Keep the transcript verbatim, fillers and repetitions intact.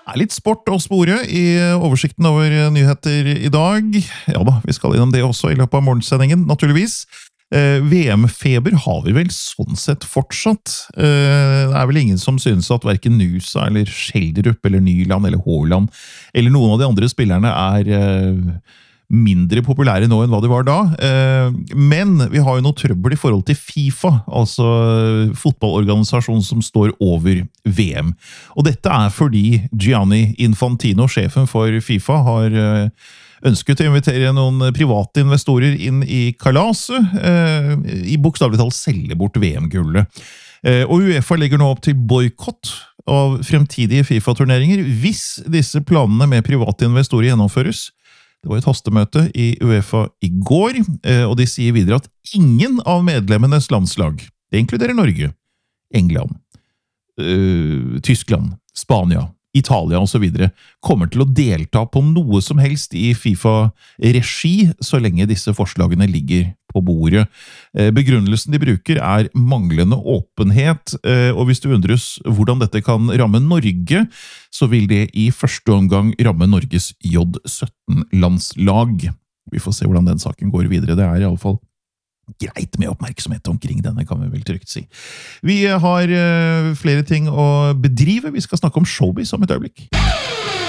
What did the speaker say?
Det er litt sport å spore i oversikten over nyheter i dag. Ja da, vi skal innom det også i løpet av morgensendingen, naturligvis. Eh, V M-feber har vi vel sånn sett fortsatt. Eh, det er vel ingen som synes at hverken Nusa eller Schjelderup eller Nyland eller Haaland eller noen av de andre spillerne er eh, mindre populære nå enn hva de var da. Eh, men vi har jo noe trøbbel i forhold til FIFA, altså fotballorganisasjonen som står over V M. Og dette er fordi Gianni Infantino, sjefen for FIFA, har eh, ønsket å invitere noen private investorer inn i kalaset, eh, i bokstavelig talt selge bort V M-gullet. Eh, og UEFA legger nå opp til boykott av fremtidige FIFA-turneringer hvis disse planene med private investorer gjennomføres. Det var et hastemøte i UEFA i går, eh, og de sier videre at ingen av medlemmenes landslag, det inkluderer Norge, England, øh, Tyskland, Spania, Italia og så videre, kommer til å delta på noe som helst i FIFA-regi så lenge disse forslagene ligger på bordet. Begrunnelsen de bruker er manglende åpenhet, og hvis du undres hvordan dette kan ramme Norge, så vil det i første omgang ramme Norges J sytten-landslag. Vi får se hvordan den saken går videre. Det er i alle fall greit med oppmerksomhet omkring denne, kan vi vel trygt si. Vi har flere ting å bedrive. Vi skal snakke om showbiz om et øyeblikk.